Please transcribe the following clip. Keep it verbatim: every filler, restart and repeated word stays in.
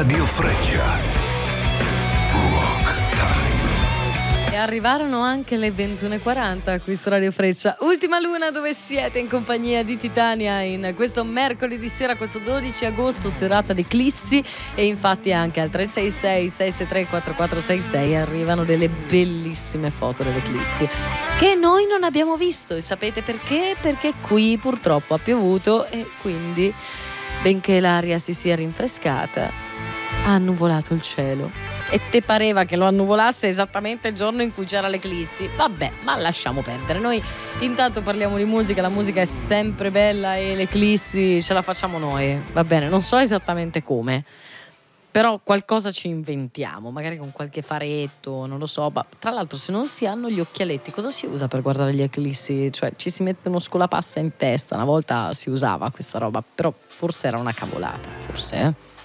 Radio Freccia. Rock Time. E arrivarono anche le ventuno e quaranta qui su Radio Freccia. Ultima luna, dove siete in compagnia di Titania in questo mercoledì sera, questo dodici agosto, serata di eclissi. E infatti anche al tre sei sei sei sei tre quattro quattro sei sei arrivano delle bellissime foto dell'eclissi che noi non abbiamo visto. E sapete perché? Perché qui purtroppo ha piovuto e quindi, benché l'aria si sia rinfrescata, ha annuvolato il cielo. E te pareva che lo annuvolasse esattamente il giorno in cui c'era l'eclissi? Vabbè, ma lasciamo perdere. Noi intanto parliamo di musica, la musica è sempre bella e l'eclissi ce la facciamo noi, va bene? Non so esattamente come, però qualcosa ci inventiamo, magari con qualche faretto, non lo so. Ma tra l'altro, se non si hanno gli occhialetti, cosa si usa per guardare gli eclissi? Cioè, ci si mette uno scolapassa in testa. Una volta si usava questa roba, però forse era una cavolata, forse, eh?